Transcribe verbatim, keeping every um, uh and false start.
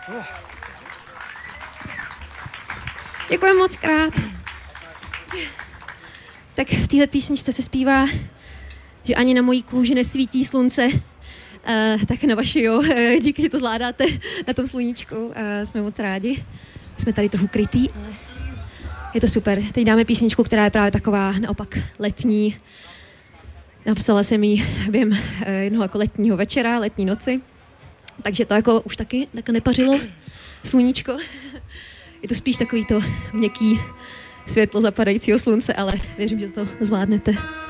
Děkuji moc krát. Tak v téhle písničce se zpívá, že ani na mojí kůži nesvítí slunce, uh, tak na vaši jo, díky, že to zvládáte na tom sluníčku, uh, jsme moc rádi. Jsme tady trochu krytý, ale je to super. Teď dáme písničku, která je právě taková naopak letní. Napsala jsem ji během uh, jednoho jako letního večera, letní noci, takže to jako už taky tak nepařilo sluníčko. Je to spíš takový to měkký světlo zapadajícího slunce, ale věřím, že to zvládnete.